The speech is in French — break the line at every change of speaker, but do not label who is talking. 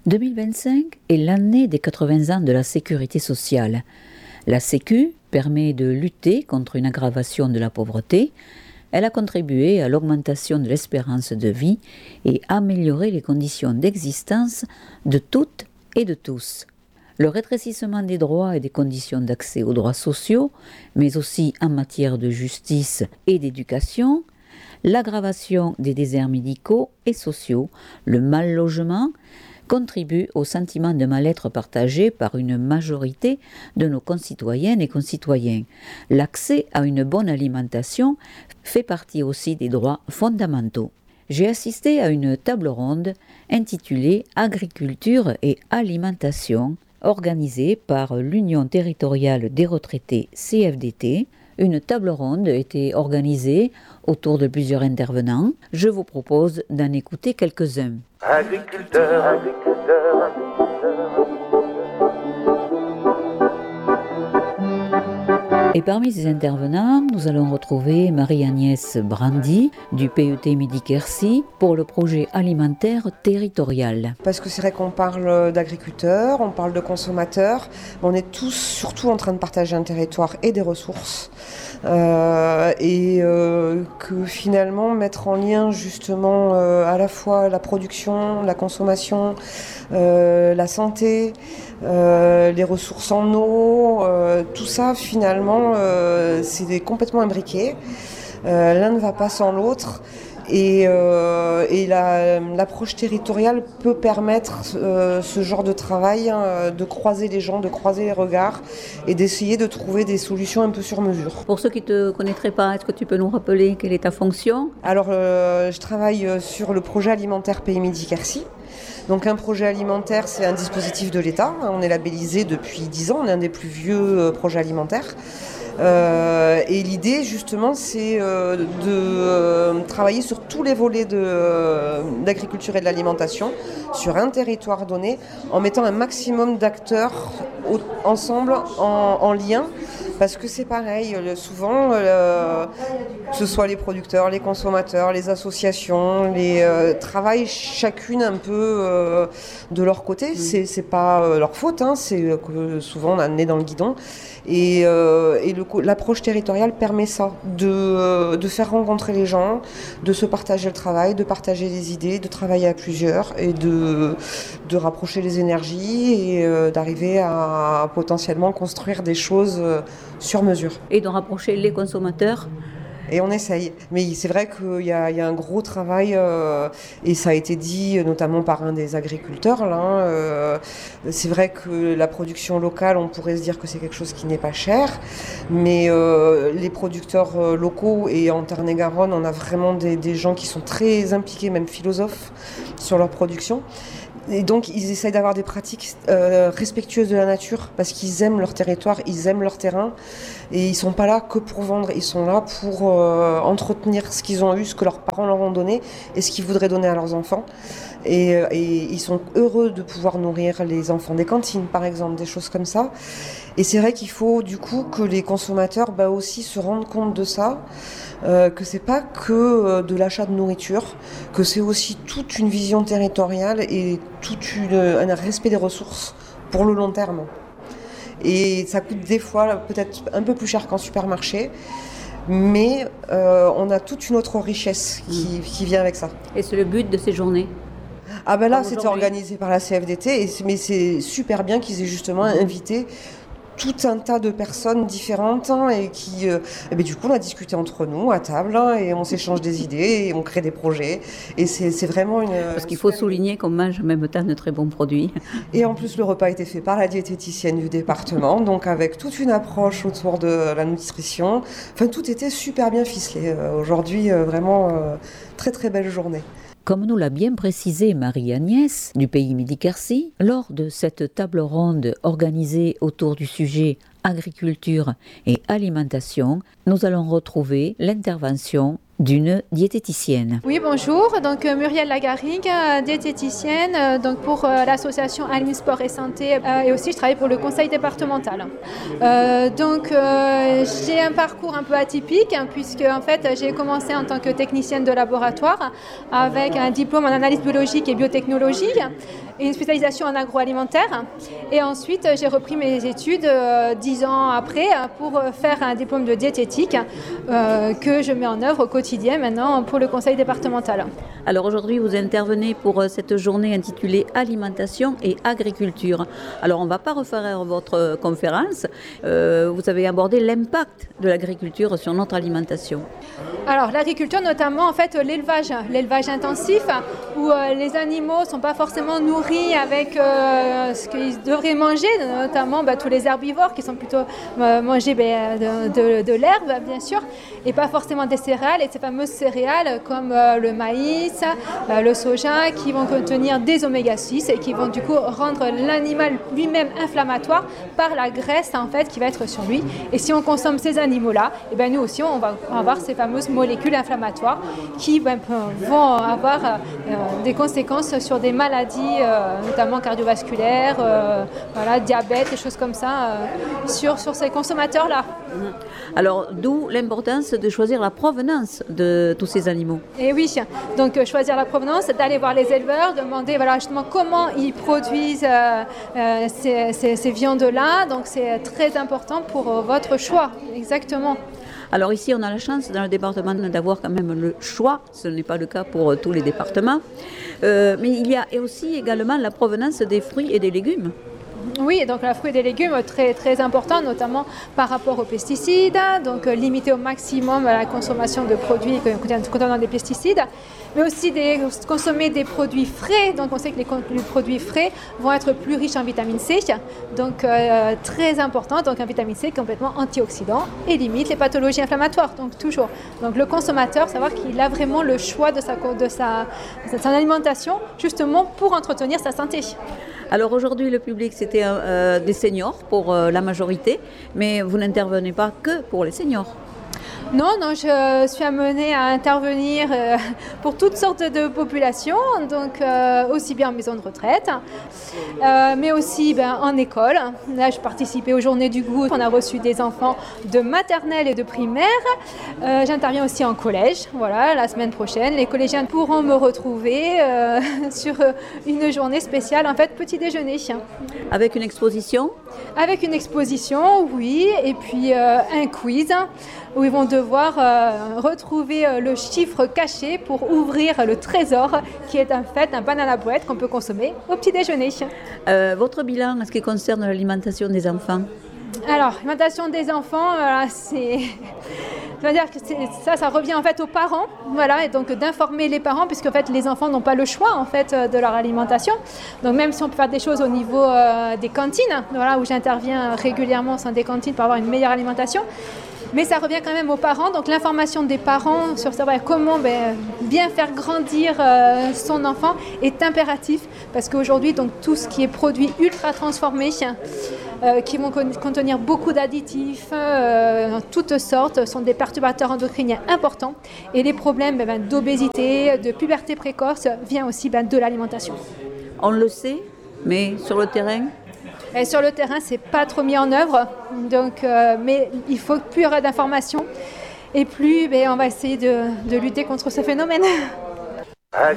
2025 est l'année des 80 ans de la sécurité sociale. La Sécu permet de lutter contre une aggravation de la pauvreté. Elle a contribué à l'augmentation de l'espérance de vie et amélioré les conditions d'existence de toutes et de tous. Le rétrécissement des droits et des conditions d'accès aux droits sociaux, mais aussi en matière de justice et d'éducation, l'aggravation des déserts médicaux et sociaux, le mal-logement, contribuent au sentiment de mal-être partagé par une majorité de nos concitoyennes et concitoyens. L'accès à une bonne alimentation fait partie aussi des droits fondamentaux. J'ai assisté à une table ronde intitulée « Agriculture et alimentation » organisée par l'Union territoriale des retraités CFDT. Une table ronde était organisée autour de plusieurs intervenants. Je vous propose d'en écouter quelques-uns. Agriculteur. Et parmi ces intervenants, nous allons retrouver Marie-Agnès Brandy du PET Midi Quercy pour le projet alimentaire territorial.
Parce que c'est vrai qu'on parle d'agriculteurs, on parle de consommateurs, mais on est tous surtout en train de partager un territoire et des ressources. Que finalement mettre en lien justement à la fois la production, la consommation, la santé, les ressources en eau, tout ça finalement c'est complètement imbriqué. L'un ne va pas sans l'autre. Et l'approche territoriale peut permettre ce genre de travail, de croiser les gens, de croiser les regards et d'essayer de trouver des solutions un peu sur mesure.
Pour ceux qui ne te connaîtraient pas, est-ce que tu peux nous rappeler quelle est ta fonction ?
Alors, je travaille sur le projet alimentaire Pays Midi Quercy. Donc un projet alimentaire, c'est un dispositif de l'État. On est labellisé depuis 10 ans, on est un des plus vieux projets alimentaires. Et l'idée justement c'est de travailler sur tous les volets d'agriculture et de l'alimentation sur un territoire donné en mettant un maximum d'acteurs ensemble en lien, parce que c'est pareil, souvent que ce soit les producteurs, les consommateurs, les associations, travaillent chacune un peu de leur côté. C'est pas leur faute, c'est que souvent on a le nez dans le guidon. Et l'approche territoriale permet ça, de faire rencontrer les gens, de se partager le travail, de partager les idées, de travailler à plusieurs et de rapprocher les énergies et d'arriver à potentiellement construire des choses sur mesure.
Et de rapprocher les consommateurs ?
Et on essaye. Mais c'est vrai qu'il y a un gros travail, et ça a été dit notamment par un des agriculteurs. C'est vrai que la production locale, on pourrait se dire que c'est quelque chose qui n'est pas cher. Mais les producteurs locaux, et en Tarn-et-Garonne, on a vraiment des gens qui sont très impliqués, même philosophes, sur leur production. Et donc ils essayent d'avoir des pratiques respectueuses de la nature, parce qu'ils aiment leur territoire, ils aiment leur terrain, et ils sont pas là que pour vendre, ils sont là pour entretenir ce qu'ils ont eu, ce que leurs parents leur ont donné et ce qu'ils voudraient donner à leurs enfants. Et ils sont heureux de pouvoir nourrir les enfants des cantines, par exemple, des choses comme ça. Et c'est vrai qu'il faut du coup que les consommateurs aussi se rendent compte de ça, que c'est pas que de l'achat de nourriture, que c'est aussi toute une vision territoriale et un respect des ressources pour le long terme. Et ça coûte des fois peut-être un peu plus cher qu'en supermarché, mais on a toute une autre richesse qui vient avec ça.
Et c'est le but de ces journées ?
Là, c'était organisé par la CFDT, mais c'est super bien qu'ils aient justement invité tout un tas de personnes différentes et qui, du coup, on a discuté entre nous à table et on s'échange des idées et on crée des projets. Et c'est vraiment
Parce qu'il faut souligner qu'on mange en même temps de très bons produits.
Et en plus, le repas a été fait par la diététicienne du département, donc avec toute une approche autour de la nutrition. Enfin, tout était super bien ficelé. Aujourd'hui, vraiment, très très belle journée.
Comme nous l'a bien précisé Marie-Agnès du Pays Midi Quercy, lors de cette table ronde organisée autour du sujet agriculture et alimentation, nous allons retrouver l'intervention d'une diététicienne.
Oui, bonjour. Donc Muriel Lagarrigue, diététicienne donc pour l'association Alim Sport et Santé et aussi je travaille pour le conseil départemental. J'ai un parcours un peu atypique puisque en fait j'ai commencé en tant que technicienne de laboratoire avec un diplôme en analyse biologique et biotechnologie et une spécialisation en agroalimentaire. Et ensuite j'ai repris mes études 10 ans après pour faire un diplôme de diététique que je mets en œuvre au quotidien maintenant pour le conseil départemental.
Alors aujourd'hui, vous intervenez pour cette journée intitulée Alimentation et agriculture. Alors on ne va pas refaire votre conférence. Vous avez abordé l'impact de l'agriculture sur notre alimentation.
Alors l'agriculture, notamment en fait l'élevage intensif où les animaux ne sont pas forcément nourris avec ce qu'ils devraient manger, notamment tous les herbivores qui sont plutôt manger de l'herbe bien sûr et pas forcément des céréales et ces fameuses céréales comme le maïs, le soja qui vont contenir des oméga 6 et qui vont du coup rendre l'animal lui-même inflammatoire par la graisse en fait qui va être sur lui. Et si on consomme ces animaux-là, et bien nous aussi on va avoir ces fameuses molécules inflammatoires qui vont avoir des conséquences sur des maladies notamment cardiovasculaires, diabète, des choses comme ça sur ces consommateurs-là.
Alors d'où l'importance de choisir la provenance de tous ces animaux.
Et oui, donc choisir la provenance, d'aller voir les éleveurs, demander justement comment ils produisent ces viandes-là. Donc c'est très important pour votre choix, exactement.
Alors ici, on a la chance dans le département d'avoir quand même le choix. Ce n'est pas le cas pour tous les départements. Mais il y a aussi également la provenance des fruits et des légumes.
Oui, donc la fruit et des légumes, très, très important, notamment par rapport aux pesticides, donc limiter au maximum la consommation de produits contenant des pesticides, mais aussi consommer des produits frais. Donc on sait que les produits frais vont être plus riches en vitamine C, donc très important, donc un vitamine C complètement antioxydant et limite les pathologies inflammatoires, donc toujours. Donc le consommateur, savoir qu'il a vraiment le choix de son alimentation, justement pour entretenir sa santé.
Alors aujourd'hui, le public, c'était des seniors pour la majorité, mais vous n'intervenez pas que pour les seniors.
Non, je suis amenée à intervenir pour toutes sortes de populations, donc aussi bien en maison de retraite, mais aussi en école. Là, je participais aux Journées du goût. On a reçu des enfants de maternelle et de primaire. J'interviens aussi en collège. Voilà, la semaine prochaine, les collégiens pourront me retrouver sur une journée spéciale, en fait, petit déjeuner.
Avec une exposition ?
Avec une exposition, oui, et puis un quiz où ils vont devoir retrouver le chiffre caché pour ouvrir le trésor qui est en fait un banana bread qu'on peut consommer au petit déjeuner.
Votre bilan en ce qui concerne l'alimentation des enfants ?
Alors, l'alimentation des enfants, c'est-à-dire que ça revient en fait aux parents, et donc d'informer les parents, puisque en fait les enfants n'ont pas le choix en fait de leur alimentation. Donc même si on peut faire des choses au niveau des cantines, où j'interviens régulièrement au sein des cantines pour avoir une meilleure alimentation. Mais ça revient quand même aux parents, donc l'information des parents sur savoir comment bien faire grandir son enfant est impératif parce qu'aujourd'hui, donc, tout ce qui est produit ultra transformé, qui vont contenir beaucoup d'additifs, toutes sortes, sont des perturbateurs endocriniens importants et les problèmes d'obésité, de puberté précoce viennent aussi de l'alimentation.
On le sait, mais sur le terrain ?
Et sur le terrain, c'est pas trop mis en œuvre, donc, mais il faut plus il y aura d'informations et plus on va essayer de lutter contre ce phénomène.